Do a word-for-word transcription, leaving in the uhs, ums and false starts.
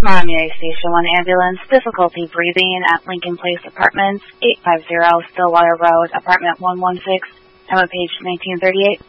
Miami Station one ambulance, difficulty breathing at Lincoln Place Apartments, eight five zero Stillwater Road, apartment one one six, Emma Page, nineteen thirty-eight.